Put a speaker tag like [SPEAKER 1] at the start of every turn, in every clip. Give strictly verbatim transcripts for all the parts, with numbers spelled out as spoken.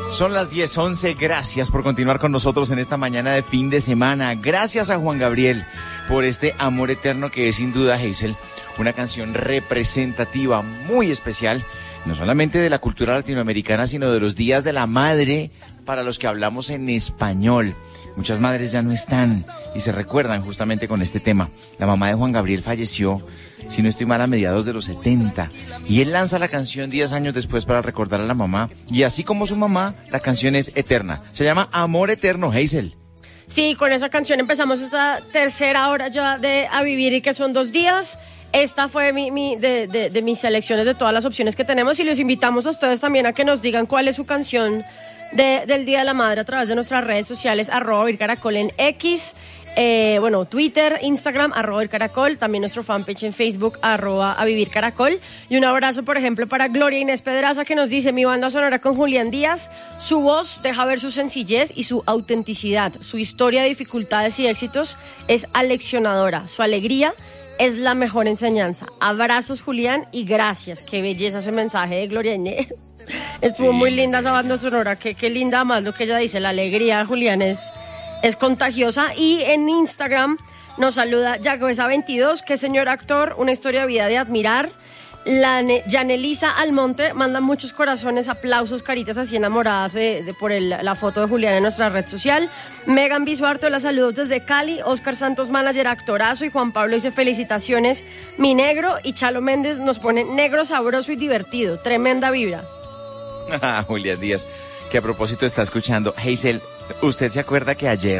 [SPEAKER 1] Son las diez once, gracias por continuar con nosotros en esta mañana de fin de semana. Gracias a Juan Gabriel por este amor eterno que es sin duda, Hazel, una canción representativa muy especial, no solamente de la cultura latinoamericana, sino de los días de la madre para los que hablamos en español. Muchas madres ya no están y se recuerdan justamente con este tema. La mamá de Juan Gabriel falleció, si no estoy mal, a mediados de los setenta. Y él lanza la canción diez años después para recordar a la mamá. Y así como su mamá, la canción es eterna. Se llama Amor Eterno, Hazel.
[SPEAKER 2] Sí, con esa canción empezamos esta tercera hora ya de A Vivir, y que son dos días. Esta fue mi, mi de, de, de mis selecciones de todas las opciones que tenemos. Y los invitamos a ustedes también a que nos digan cuál es su canción de, del Día de la Madre a través de nuestras redes sociales, arroba Vivir Caracol en X. Eh, bueno, Twitter, Instagram, arroba el Caracol, también nuestro fanpage en Facebook, arroba a Vivir Caracol. Y un abrazo, por ejemplo, para Gloria Inés Pedraza, que nos dice: mi banda sonora con Julián Díaz, su voz deja ver su sencillez y su autenticidad. Su historia de dificultades y éxitos es aleccionadora. Su alegría es la mejor enseñanza. Abrazos, Julián, y gracias. Qué belleza ese mensaje de Gloria Inés. Estuvo sí, muy linda esa banda sonora. Qué, qué linda, más lo que ella dice, la alegría, Julián, es... es contagiosa. Y en Instagram nos saluda Yagoesa veintidós, que señor actor, una historia de vida de admirar. La Yanelisa Almonte manda muchos corazones, aplausos, caritas así enamoradas de, de, por el, la foto de Julián en nuestra red social. Megan Bisuarto, la saludos desde Cali. Oscar Santos, manager, actorazo. Y Juan Pablo dice: felicitaciones, mi negro. Y Chalo Méndez nos pone: negro, sabroso y divertido. Tremenda vibra.
[SPEAKER 1] Julián Díaz, que a propósito está escuchando. Hazel, ¿usted se acuerda que ayer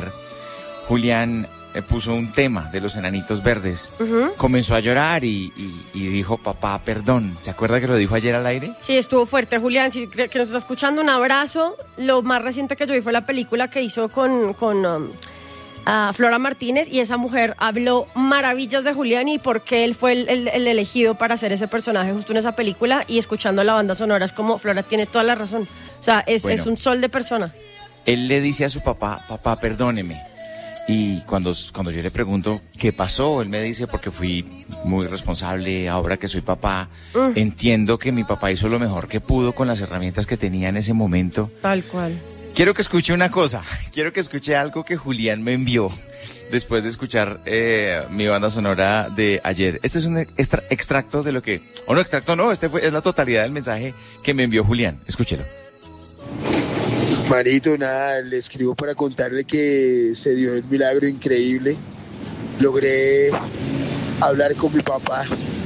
[SPEAKER 1] Julián eh, puso un tema de los Enanitos Verdes? Uh-huh. Comenzó a llorar y, y, y dijo: papá, perdón. ¿Se acuerda que lo dijo ayer al aire?
[SPEAKER 2] Sí, estuvo fuerte, Julián. Si que nos está escuchando, un abrazo. Lo más reciente que yo vi fue la película que hizo con... con um, a Flora Martínez, y esa mujer habló maravillas de Julián y por qué él fue el, el, el elegido para hacer ese personaje justo en esa película. Y escuchando la banda sonora es como: Flora tiene toda la razón. O sea, es, bueno, es un sol de persona.
[SPEAKER 1] Él le dice a su papá: papá, perdóneme. Y cuando, cuando yo le pregunto qué pasó, él me dice: porque fui muy responsable, ahora que soy papá, mm. entiendo que mi papá hizo lo mejor que pudo con las herramientas que tenía en ese momento.
[SPEAKER 2] Tal cual.
[SPEAKER 1] Quiero que escuche una cosa, quiero que escuche algo que Julián me envió después de escuchar eh, mi banda sonora de ayer. Este es un extra, extracto de lo que... O no, extracto no, este fue, es la totalidad del mensaje que me envió Julián. Escúchelo.
[SPEAKER 3] Marito, nada, le escribo para contarle que se dio el milagro increíble. Logré hablar con mi papá.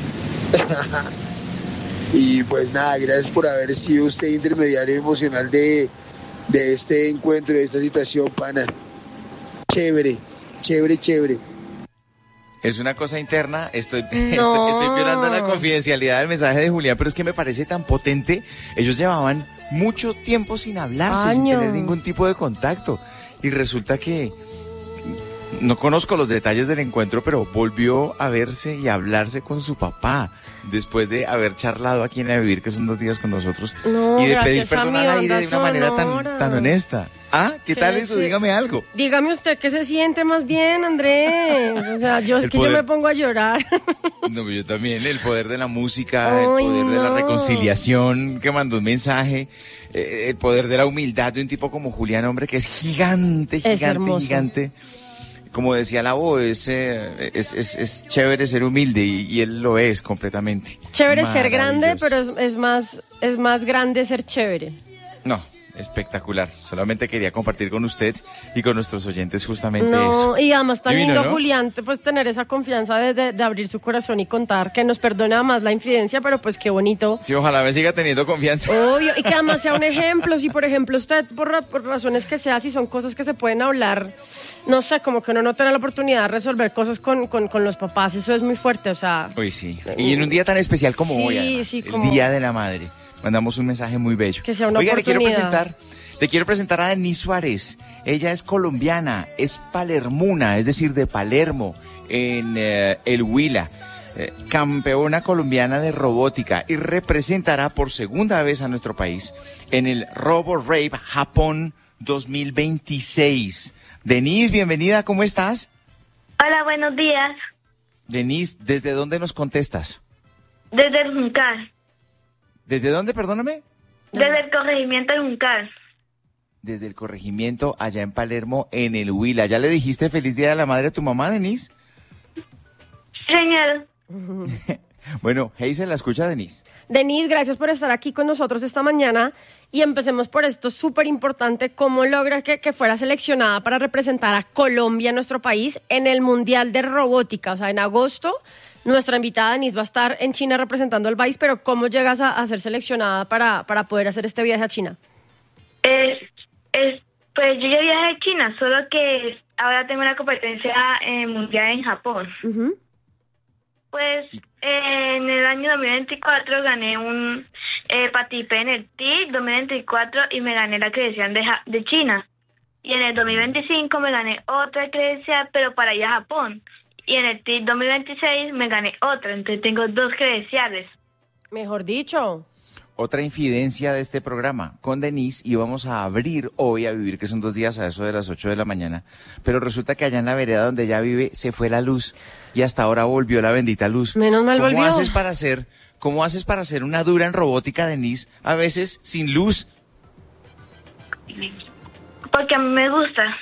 [SPEAKER 3] Y pues nada, gracias por haber sido usted intermediario emocional de... de este encuentro, de esta situación, pana. Chévere, chévere, chévere.
[SPEAKER 1] Es una cosa interna, estoy, no. estoy, estoy violando la confidencialidad del mensaje de Julián, pero es que me parece tan potente. Ellos llevaban mucho tiempo sin hablarse, Año. sin tener ningún tipo de contacto. Y resulta que, no conozco los detalles del encuentro, pero volvió a verse y a hablarse con su papá después de haber charlado aquí en A Vivir, que son dos días con nosotros,
[SPEAKER 2] no,
[SPEAKER 1] y de pedir perdón al aire de una
[SPEAKER 2] sonora.
[SPEAKER 1] manera tan, tan honesta. Ah, ¿qué, ¿Qué tal eso? Se... Dígame algo.
[SPEAKER 2] Dígame usted qué se siente más bien, Andrés. O sea, yo es el que poder... yo me pongo a llorar.
[SPEAKER 1] No, yo también. El poder de la música, Ay, el poder no. de la reconciliación, que mandó un mensaje, eh, el poder de la humildad de un tipo como Julián, hombre, que es gigante, gigante, es gigante. Como decía la voz, es, eh, es, es, es chévere ser humilde y, y él lo es completamente.
[SPEAKER 2] Chévere ser grande, pero es, es, más, es más grande ser chévere.
[SPEAKER 1] No, espectacular. Solamente quería compartir con usted y con nuestros oyentes justamente
[SPEAKER 2] no,
[SPEAKER 1] eso.
[SPEAKER 2] Y además tan
[SPEAKER 1] Divino,
[SPEAKER 2] lindo,
[SPEAKER 1] ¿no?
[SPEAKER 2] Julián, pues tener esa confianza de, de, de abrir su corazón y contar, que nos perdona más la infidencia, pero pues qué bonito.
[SPEAKER 1] Sí, ojalá me siga teniendo confianza.
[SPEAKER 2] Obvio, y que además sea un ejemplo. Si por ejemplo usted, por, por razones que sea, si son cosas que se pueden hablar, no sé, como que uno no tiene la oportunidad de resolver cosas con, con, con los papás, eso es muy fuerte, o sea...
[SPEAKER 1] Uy, sí. Y en un día tan especial como
[SPEAKER 2] sí,
[SPEAKER 1] hoy, además,
[SPEAKER 2] sí,
[SPEAKER 1] el
[SPEAKER 2] como...
[SPEAKER 1] Día de la Madre. Mandamos un mensaje muy bello.
[SPEAKER 2] Que sea una
[SPEAKER 1] Oiga,
[SPEAKER 2] oportunidad.
[SPEAKER 1] le quiero presentar, le quiero presentar a Denise Suárez. Ella es colombiana, es palermuna, es decir, de Palermo, en eh, el Huila. Eh, campeona colombiana de robótica y representará por segunda vez a nuestro país en el Robo Rave Japón dos mil veintiséis. Denise, bienvenida, ¿cómo estás?
[SPEAKER 4] Hola, buenos días.
[SPEAKER 1] Denise, ¿desde dónde nos contestas?
[SPEAKER 4] Desde el Juncal.
[SPEAKER 1] ¿Desde dónde, perdóname?
[SPEAKER 4] Desde el corregimiento del Juncal.
[SPEAKER 1] desde el corregimiento allá en Palermo, en el Huila. ¿Ya le dijiste feliz día de la madre a tu mamá, Denise?
[SPEAKER 4] Señor.
[SPEAKER 1] Bueno, Hazel, la escucha, Denise.
[SPEAKER 2] Denise, gracias por estar aquí con nosotros esta mañana y empecemos por esto súper importante. ¿Cómo logras que, que fuera seleccionada para representar a Colombia, nuestro país, en el Mundial de Robótica? O sea, en agosto nuestra invitada Denise va a estar en China representando al país, pero ¿cómo llegas a, a ser seleccionada para, para poder hacer este viaje a China?
[SPEAKER 4] Es, es, pues yo ya viajé a China, solo que ahora tengo una competencia eh, mundial en Japón.
[SPEAKER 2] Uh-huh.
[SPEAKER 4] Pues eh, en el año dos mil veinticuatro gané un, eh, participé en el T I C dos mil veinticuatro y me gané la credencial de, ja- de China. Y en el dos mil veinticinco me gané otra credencial, pero para ir a Japón. Y en el T I C dos mil veintiséis me gané otra, entonces tengo dos credenciales.
[SPEAKER 2] Mejor dicho.
[SPEAKER 1] Otra infidencia de este programa con Denise, y vamos a abrir hoy a vivir, que son dos días a eso de las ocho de la mañana, pero resulta que allá en la vereda donde ella vive se fue la luz y hasta ahora volvió la bendita luz.
[SPEAKER 2] Menos mal
[SPEAKER 1] ¿Cómo
[SPEAKER 2] volvió.
[SPEAKER 1] haces para hacer, cómo haces para hacer una dura en robótica, Denise, a veces sin luz?
[SPEAKER 4] Porque a mí me gusta.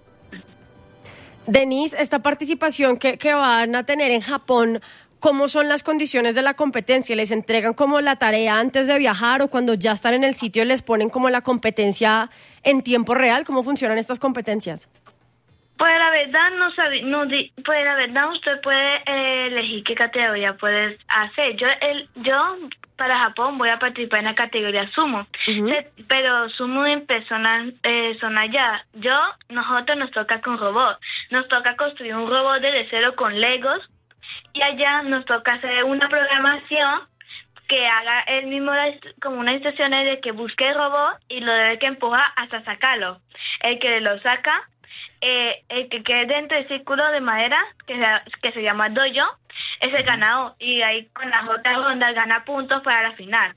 [SPEAKER 2] Denise, esta participación que, que van a tener en Japón, ¿cómo son las condiciones de la competencia? ¿Les entregan como la tarea antes de viajar o cuando ya están en el sitio les ponen como la competencia en tiempo real? ¿Cómo funcionan estas competencias?
[SPEAKER 4] Pues la verdad no sabía, no di, pues la verdad usted puede eh, elegir qué categoría puedes hacer. Yo el, yo para Japón voy a participar en la categoría sumo,
[SPEAKER 2] Uh-huh.
[SPEAKER 4] Se, pero sumo en personas eh, son allá. Yo, nosotros nos toca con robot, nos toca construir un robot desde cero con Legos y allá nos toca hacer una programación que haga él mismo las, como unas instrucciones de que busque el robot y lo debe que empujar hasta sacarlo. El que lo saca, eh, el que quede dentro del círculo de madera, que se, que se llama dojo, es el ganador. Y ahí con las otras rondas gana puntos para la final.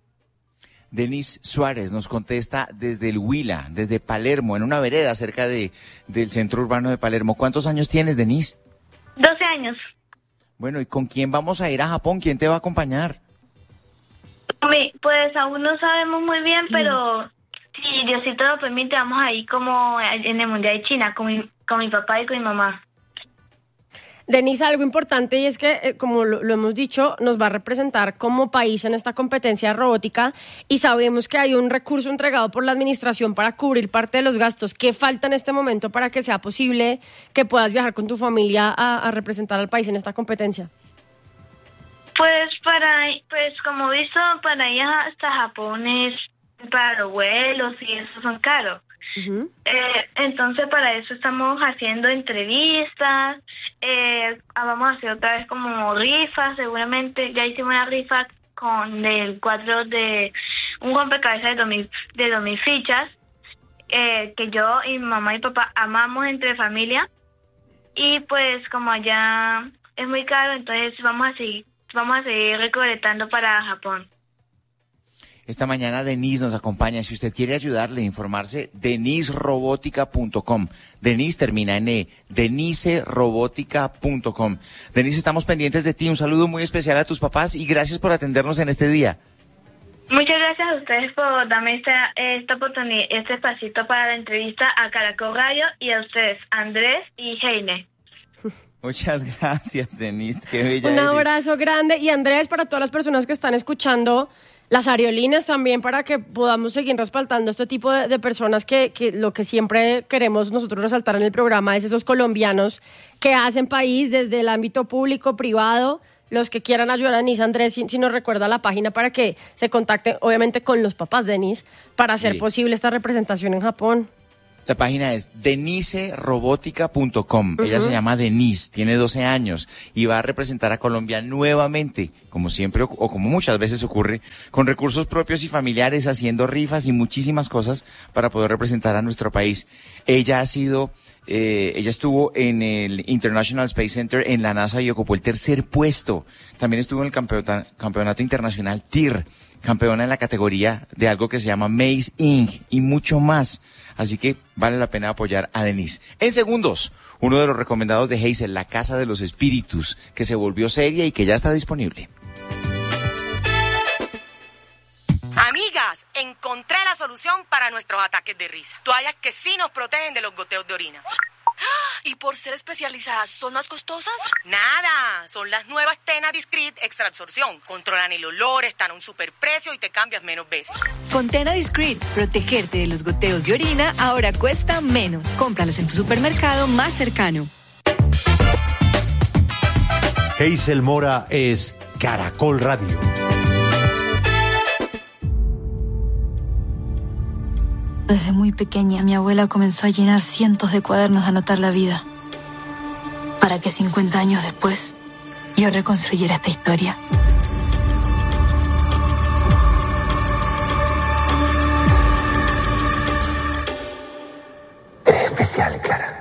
[SPEAKER 1] Denise Suárez nos contesta desde el Huila, desde Palermo, en una vereda cerca de, del centro urbano de Palermo. ¿Cuántos años tienes, Denise?
[SPEAKER 4] doce años.
[SPEAKER 1] Bueno, ¿y con quién vamos a ir a Japón? ¿Quién te va a acompañar?
[SPEAKER 4] Mi- Pues aún no sabemos muy bien, pero si Diosito lo permite, vamos ahí como en el Mundial de China, con mi, con mi papá y con mi mamá.
[SPEAKER 2] Denise, algo importante y es que, eh, como lo, lo hemos dicho, nos va a representar como país en esta competencia robótica y sabemos que hay un recurso entregado por la administración para cubrir parte de los gastos. ¿Qué falta en este momento para que sea posible que puedas viajar con tu familia a, a representar al país en esta competencia?
[SPEAKER 4] Pues para, pues como he visto, para ir hasta Japón es para los vuelos y eso son caros.
[SPEAKER 2] Uh-huh.
[SPEAKER 4] Eh, entonces para eso estamos haciendo entrevistas, eh, vamos a hacer otra vez como rifas, seguramente ya hicimos una rifa con el cuadro de un rompecabezas de dos mil, de dos mil fichas, eh, que yo y mi mamá y papá amamos entre familia, y pues como allá es muy caro, entonces vamos a seguir, vamos a seguir recolectando para Japón.
[SPEAKER 1] Esta mañana Denise nos acompaña. Si usted quiere ayudarle a informarse, denise robótica punto com. Denise termina en E, denise robótica punto com. Denise, estamos pendientes de ti. Un saludo muy especial a tus papás y gracias por atendernos en este día.
[SPEAKER 4] Muchas gracias a ustedes por darme esta, esta oportunidad, este espacito para la entrevista a Caracol Radio y a ustedes, Andrés y Heine.
[SPEAKER 1] Muchas gracias, Denise. Qué bella
[SPEAKER 2] Un
[SPEAKER 1] eres.
[SPEAKER 2] abrazo grande. Y Andrés, para todas las personas que están escuchando, las aerolíneas también, para que podamos seguir respaldando este tipo de, de personas que, que lo que siempre queremos nosotros resaltar en el programa es esos colombianos que hacen país desde el ámbito público, privado. Los que quieran ayudar a Denise, Andrés, si, si nos recuerda la página para que se contacten, obviamente, con los papás de Denise para hacer
[SPEAKER 1] Sí.
[SPEAKER 2] posible esta representación en Japón.
[SPEAKER 1] La página es denise robótica punto com. Ella
[SPEAKER 2] Ujú.
[SPEAKER 1] se llama Denise, tiene doce años y va a representar a Colombia nuevamente, como siempre o como muchas veces ocurre, con recursos propios y familiares, haciendo rifas y muchísimas cosas para poder representar a nuestro país. Ella ha sido, eh, ella estuvo en el International Space Center en la NASA y ocupó el tercer puesto. También estuvo en el campeonato, campeonato internacional T I R, campeona en la categoría de algo que se llama Maze Incorporated y mucho más. Así que vale la pena apoyar a Denise. En segundos, uno de los recomendados de Hazel, La Casa de los Espíritus, que se volvió seria y que ya está disponible.
[SPEAKER 5] Amiga, estás? Encontré la solución para nuestros ataques de risa. Toallas que sí nos protegen de los goteos de orina.
[SPEAKER 6] ¿Y por ser especializadas son más costosas?
[SPEAKER 5] Nada, son las nuevas Tena Discreet Extra Absorción. Controlan el olor, están a un superprecio y te cambias menos veces.
[SPEAKER 7] Con Tena Discreet, protegerte de los goteos de orina ahora cuesta menos. Cómpralas en tu supermercado más cercano.
[SPEAKER 8] Hazel Mora es Caracol Radio.
[SPEAKER 9] Desde muy pequeña, mi abuela comenzó a llenar cientos de cuadernos de anotar la vida, para que cincuenta años después yo reconstruyera esta historia.
[SPEAKER 10] Es especial, Clara.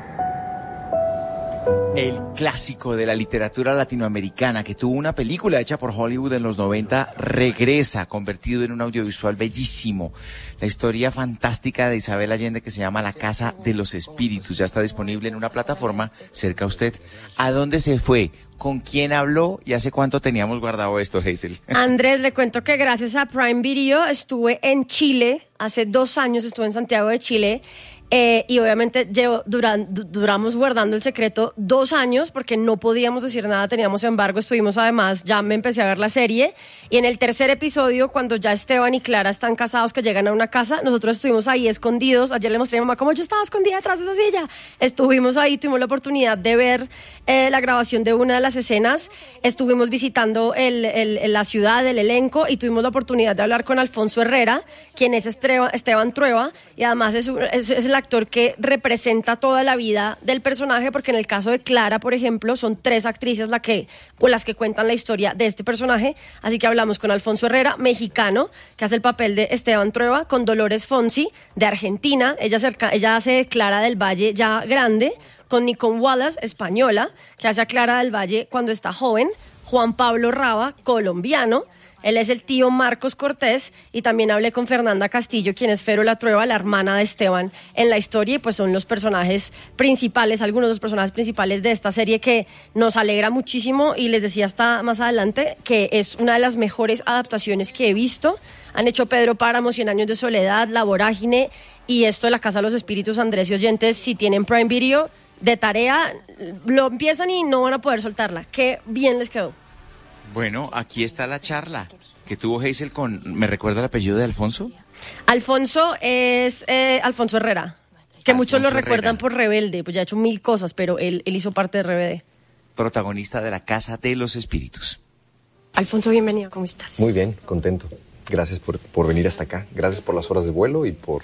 [SPEAKER 1] El clásico de la literatura latinoamericana que tuvo una película hecha por Hollywood en los noventa, regresa convertido en un audiovisual bellísimo. La historia fantástica de Isabel Allende que se llama La Casa de los Espíritus. Ya está disponible en una plataforma cerca a usted. ¿A dónde se fue? ¿Con quién habló? ¿Y hace cuánto teníamos guardado esto, Hazel?
[SPEAKER 2] Andrés, le cuento que gracias a Prime Video estuve en Chile. Hace dos años estuve en Santiago de Chile. Eh, y obviamente llevo, duran, du, duramos guardando el secreto dos años porque no podíamos decir nada, teníamos embargo, estuvimos además, ya me empecé a ver la serie y en el tercer episodio cuando ya Esteban y Clara están casados que llegan a una casa, nosotros estuvimos ahí escondidos, ayer le mostré a mi mamá cómo yo estaba escondida detrás de esa silla, estuvimos ahí, tuvimos la oportunidad de ver eh, la grabación de una de las escenas, estuvimos visitando el, el, el, la ciudad, el elenco y tuvimos la oportunidad de hablar con Alfonso Herrera, quien es Estreba, Esteban Trueba y además es, es, es el actor que representa toda la vida del personaje, porque en el caso de Clara, por ejemplo, son tres actrices la que, con las que cuentan la historia de este personaje, así que hablamos con Alfonso Herrera, mexicano, que hace el papel de Esteban Trueba, con Dolores Fonsi, de Argentina, ella, cerca, ella hace de Clara del Valle ya grande, con Nicole Wallace, española, que hace a Clara del Valle cuando está joven, Juan Pablo Raba, colombiano. Él es el tío Marcos Cortés y también hablé con Fernanda Castillo, quien es Fero La Trueba, la hermana de Esteban en la historia y pues son los personajes principales, algunos de los personajes principales de esta serie que nos alegra muchísimo y les decía hasta más adelante que es una de las mejores adaptaciones que he visto. Han hecho Pedro Páramo, Cien Años de Soledad, La Vorágine y esto de La Casa de los Espíritus. Andrés y oyentes, si tienen Prime Video, de tarea, lo empiezan y no van a poder soltarla. Qué bien les quedó.
[SPEAKER 1] Bueno, aquí está la charla que tuvo Hazel con, ¿me recuerda el apellido de Alfonso?
[SPEAKER 2] Alfonso es eh, Alfonso Herrera, que Alfonso muchos lo Herrera. Recuerdan por Rebelde, pues ya ha hecho mil cosas, pero él, él hizo parte de R B D.
[SPEAKER 1] Protagonista de La Casa de los Espíritus.
[SPEAKER 2] Alfonso, bienvenido, ¿cómo estás?
[SPEAKER 11] Muy bien, contento. Gracias por, por venir hasta acá, gracias por las horas de vuelo y por,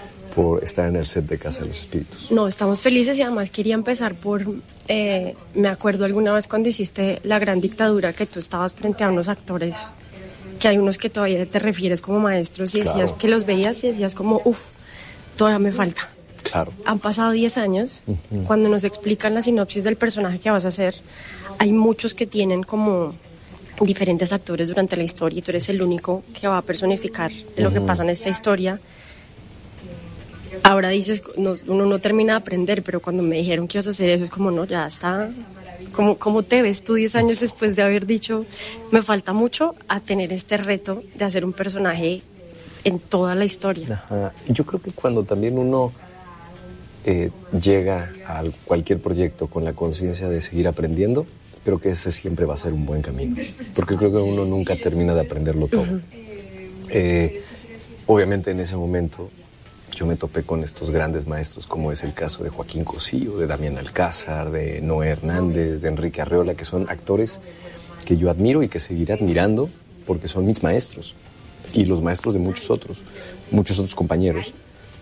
[SPEAKER 11] por estar en el set de Casa de los Espíritus.
[SPEAKER 2] No, estamos felices y además quería empezar por... Eh, me acuerdo alguna vez cuando hiciste La Gran Dictadura que tú estabas frente a unos actores que hay unos que todavía te refieres como maestros y decías claro. Que los veías y decías como, uff, todavía me falta.
[SPEAKER 11] Claro.
[SPEAKER 2] Han pasado diez años, uh-huh. Cuando nos explican la sinopsis del personaje que vas a hacer, hay muchos que tienen como diferentes actores durante la historia y tú eres el único que va a personificar uh-huh. Lo que pasa en esta historia. Ahora dices, no, uno no termina de aprender, pero cuando me dijeron que ibas a hacer eso, es como, no, ya está. ¿Cómo, cómo te ves tú diez años después de haber dicho, me falta mucho a tener este reto de hacer un personaje en toda la historia?
[SPEAKER 11] Ajá. Yo creo que cuando también uno eh, llega a cualquier proyecto con la conciencia de seguir aprendiendo, creo que ese siempre va a ser un buen camino, porque creo que uno nunca termina de aprenderlo todo. Uh-huh. Eh, obviamente en ese momento yo me topé con estos grandes maestros, como es el caso de Joaquín Cosío, de Damián Alcázar, de Noé Hernández, de Enrique Arreola, que son actores que yo admiro y que seguiré admirando porque son mis maestros y los maestros de muchos otros, muchos otros compañeros.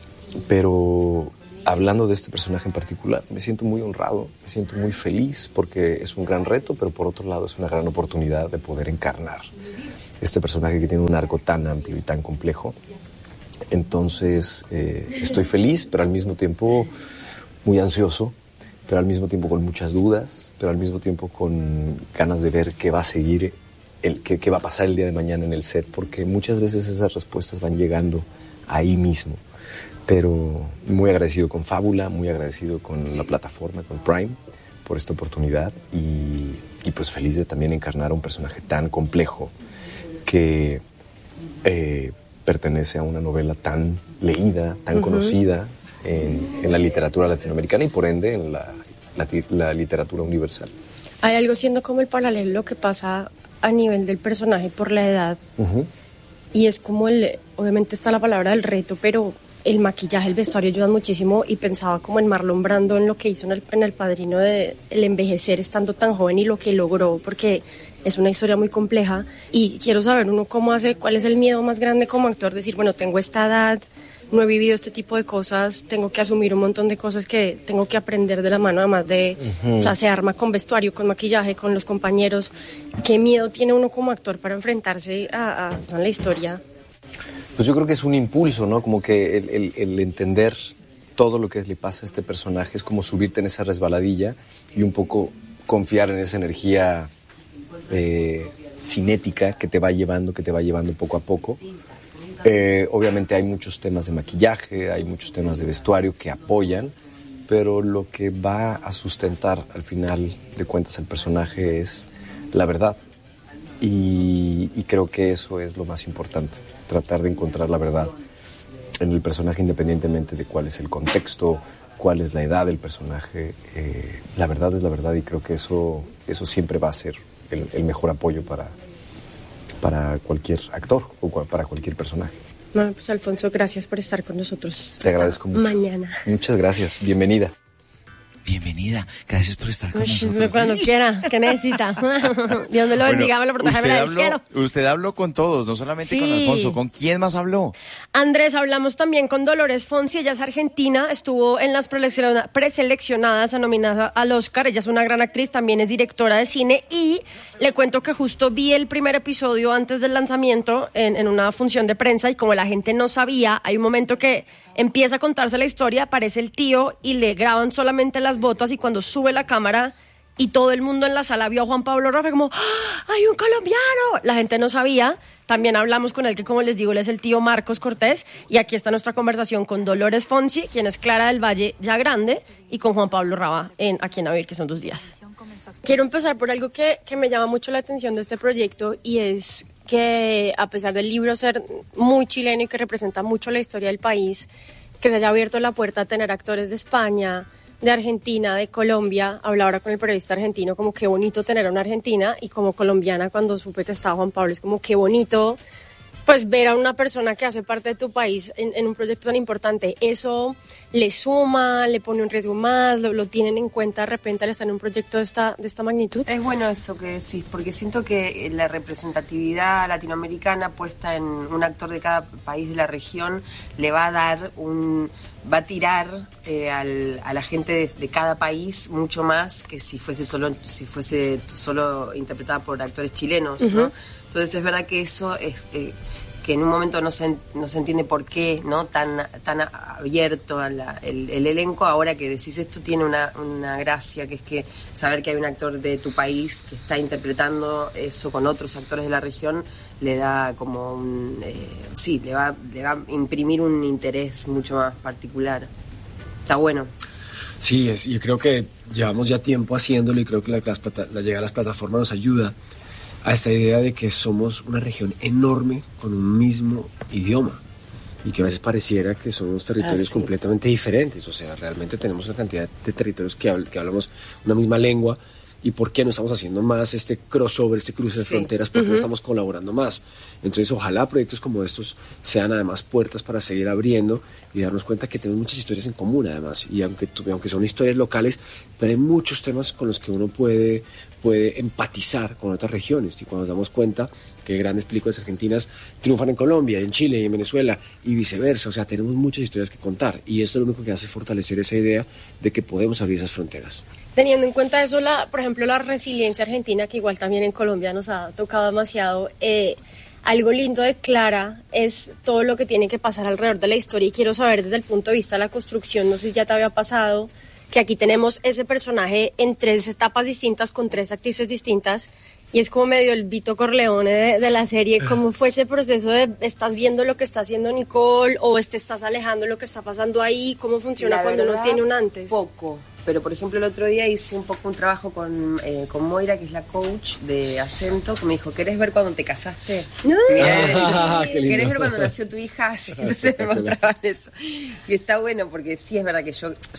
[SPEAKER 11] Pero hablando de este personaje en particular, me siento muy honrado, me siento muy feliz porque es un gran reto, pero por otro lado es una gran oportunidad de poder encarnar este personaje que tiene un arco tan amplio y tan complejo. Entonces eh, estoy feliz, pero al mismo tiempo muy ansioso, pero al mismo tiempo con muchas dudas, pero al mismo tiempo con ganas de ver qué va a seguir, el, qué, qué va a pasar el día de mañana en el set, porque muchas veces esas respuestas van llegando ahí mismo. Pero muy agradecido con Fábula, muy agradecido con la plataforma, con Prime, por esta oportunidad y, y pues feliz de también encarnar a un personaje tan complejo que... Eh, pertenece a una novela tan leída, tan uh-huh. conocida en, en la literatura latinoamericana y por ende en la, la, la literatura universal.
[SPEAKER 2] Hay algo siendo como el paralelo lo que pasa a nivel del personaje por la edad. Uh-huh. Y es como el, obviamente está la palabra del reto, pero el maquillaje, el vestuario ayudan muchísimo y pensaba como en Marlon Brando, en lo que hizo en el, en el Padrino, de el envejecer estando tan joven y lo que logró, porque es una historia muy compleja y quiero saber uno cómo hace, cuál es el miedo más grande como actor, decir, bueno, tengo esta edad, no he vivido este tipo de cosas, tengo que asumir un montón de cosas que tengo que aprender de la mano, además de, uh-huh. o sea, se arma con vestuario, con maquillaje, con los compañeros. ¿Qué miedo tiene uno como actor para enfrentarse a, a, a la historia?
[SPEAKER 11] Pues yo creo que es un impulso, ¿no? Como que el, el, el entender todo lo que le pasa a este personaje es como subirte en esa resbaladilla y un poco confiar en esa energía eh, cinética que te va llevando, que te va llevando poco a poco. Eh, obviamente hay muchos temas de maquillaje, hay muchos temas de vestuario que apoyan, pero lo que va a sustentar al final de cuentas el personaje es la verdad. Y, y creo que eso es lo más importante, tratar de encontrar la verdad en el personaje independientemente de cuál es el contexto, cuál es la edad del personaje. Eh, la verdad es la verdad y creo que eso, eso siempre va a ser el, el mejor apoyo para, para cualquier actor o para cualquier personaje.
[SPEAKER 2] No, pues Alfonso, gracias por estar con nosotros.
[SPEAKER 11] Te agradezco mucho.
[SPEAKER 2] Mañana.
[SPEAKER 11] Muchas gracias, bienvenida.
[SPEAKER 1] Bienvenida, gracias por estar con
[SPEAKER 2] Uy,
[SPEAKER 1] nosotros.
[SPEAKER 2] Cuando ¿sí? quiera, que necesita. Dios me lo bendiga, bueno, me lo proteja, me la
[SPEAKER 1] habló, usted habló con todos, no solamente sí. con Alfonso. ¿Con quién más habló?
[SPEAKER 2] Andrés, hablamos también con Dolores Fonzi, ella es argentina, estuvo en las preselecciona- preseleccionadas a nominada al Oscar, ella es una gran actriz, también es directora de cine y le cuento que justo vi el primer episodio antes del lanzamiento en, en una función de prensa y como la gente no sabía, hay un momento que empieza a contarse la historia, aparece el tío y le graban solamente las botas y cuando sube la cámara y todo el mundo en la sala vio a Juan Pablo Rafa como ¡ah, hay un colombiano! La gente no sabía. También hablamos con él, que como les digo, él es el tío Marcos Cortés y aquí está nuestra conversación con Dolores Fonzi, quien es Clara del Valle ya grande, y con Juan Pablo Raba en Aquí en Avir, que son dos días. Quiero empezar por algo que, que me llama mucho la atención de este proyecto y es que a pesar del libro ser muy chileno y que representa mucho la historia del país, que se haya abierto la puerta a tener actores de España, de Argentina, de Colombia. Hablaba ahora con el periodista argentino como qué bonito tener a una argentina y como colombiana cuando supe que estaba Juan Pablo es como qué bonito pues ver a una persona que hace parte de tu país en, en un proyecto tan importante. Eso le suma, le pone un riesgo más, lo, lo tienen en cuenta de repente al estar en un proyecto de esta, de esta magnitud.
[SPEAKER 10] Es bueno eso que decís, porque siento que la representatividad latinoamericana puesta en un actor de cada país de la región le va a dar un... va a tirar eh, al, a la gente de, de cada país mucho más que si fuese solo si fuese solo interpretada por actores chilenos, uh-huh. ¿no? Entonces es verdad que eso es eh, que en un momento no se, no se entiende por qué, ¿no? Tan, tan abierto a la, el, el elenco. Ahora que decís esto tiene una, una gracia, que es que saber que hay un actor de tu país que está interpretando eso con otros actores de la región le da como un... Eh, sí, le va, le va a imprimir un interés mucho más particular. Está bueno.
[SPEAKER 12] Sí, es, yo creo que llevamos ya tiempo haciéndolo y creo que la, la, la llegada a las plataformas nos ayuda a esta idea de que somos una región enorme con un mismo idioma y que a veces pareciera que somos territorios ah, sí. completamente diferentes. O sea, realmente tenemos una cantidad de territorios que, habl- que hablamos una misma lengua. ¿Y por qué no estamos haciendo más este crossover, este cruce de sí. fronteras? ¿Por qué uh-huh. no estamos colaborando más? Entonces, ojalá proyectos como estos sean además puertas para seguir abriendo y darnos cuenta que tenemos muchas historias en común, además. Y aunque, aunque son historias locales, pero hay muchos temas con los que uno puede, puede empatizar con otras regiones. Y cuando nos damos cuenta que grandes películas argentinas triunfan en Colombia, en Chile y en Venezuela y viceversa. O sea, tenemos muchas historias que contar. Y esto es lo único que hace fortalecer esa idea de que podemos abrir esas fronteras.
[SPEAKER 2] Teniendo en cuenta eso, la, por ejemplo, la resiliencia argentina, que igual también en Colombia nos ha tocado demasiado, eh, algo lindo de Clara es todo lo que tiene que pasar alrededor de la historia y quiero saber desde el punto de vista de la construcción, no sé si ya te había pasado, que aquí tenemos ese personaje en tres etapas distintas con tres actrices distintas y es como medio el Vito Corleone de, de la serie. ¿Cómo fue ese proceso de estás viendo lo que está haciendo Nicole o te estás alejando de lo que está pasando ahí? ¿Cómo funciona
[SPEAKER 10] La
[SPEAKER 2] cuando
[SPEAKER 10] verdad,
[SPEAKER 2] uno tiene un antes?
[SPEAKER 10] Poco. Pero, por ejemplo, el otro día hice un poco un trabajo con, eh, con Moira, que es la coach de Acento, que me dijo, ¿querés ver cuando te casaste?
[SPEAKER 2] No.
[SPEAKER 10] Mirá,
[SPEAKER 12] Ah, qué lindo.
[SPEAKER 10] ¿querés ver cuando nació tu hija? Sí, entonces me mostraban eso. Y está bueno, porque sí es verdad que yo...